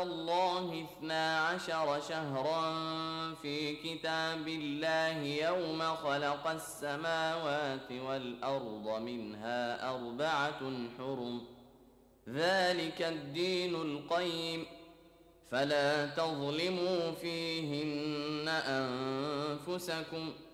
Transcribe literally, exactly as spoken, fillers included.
الله اثنا عشر شهرا في كتاب الله يوم خلق السماوات والأرض منها أربعة حرم ذلك الدين القيم فلا تظلموا فيهن أنفسكم